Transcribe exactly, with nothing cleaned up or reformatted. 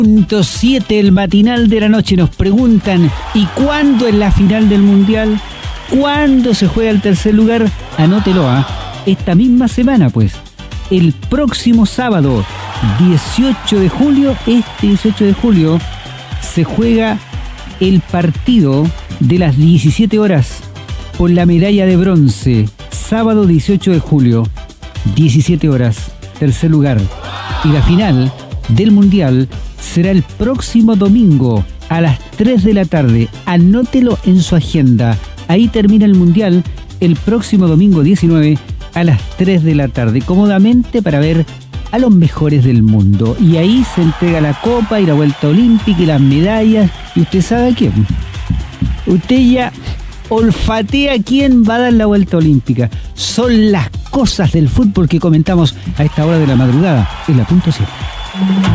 Punto siete, el matinal de la noche. Nos preguntan, ¿y cuándo es la final del Mundial? ¿Cuándo se juega el tercer lugar? Anótelo, ¿ah? Esta misma semana, pues. El próximo sábado, dieciocho de julio, este dieciocho de julio, se juega el partido de las diecisiete horas por la medalla de bronce. Sábado dieciocho de julio, diecisiete horas, tercer lugar. Y la final del Mundial será el próximo domingo a las tres de la tarde. Anótelo en su agenda. Ahí termina el Mundial el próximo domingo diecinueve a las tres de la tarde, cómodamente para ver a los mejores del mundo. Y ahí se entrega la copa y la vuelta olímpica y las medallas. ¿Y usted sabe quién? Usted ya olfatea quién va a dar la vuelta olímpica. Son las cosas del fútbol que comentamos a esta hora de la madrugada en la punto siete.